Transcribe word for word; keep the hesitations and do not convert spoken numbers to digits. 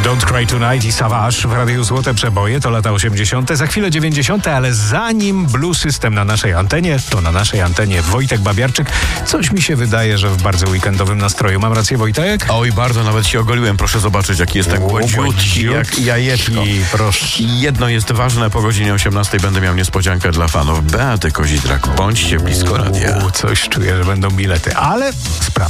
Don't Cry Tonight i Savage w Radiu Złote Przeboje, to lata osiemdziesiąte, za chwilę dziewięćdziesiąte, ale zanim Blue System na naszej antenie, to na naszej antenie Wojtek Babiarczyk. Coś mi się wydaje, że w bardzo weekendowym nastroju. Mam rację, Wojtek? Oj, bardzo, nawet się ogoliłem. Proszę zobaczyć, jaki jestem głodziutki, jak jajeczko. Proszę. Jedno jest ważne, po godzinie osiemnastej będę miał niespodziankę dla fanów Beaty Kozidrak. Bądźcie blisko radia. U, coś czuję, że będą bilety, ale sprawdzę.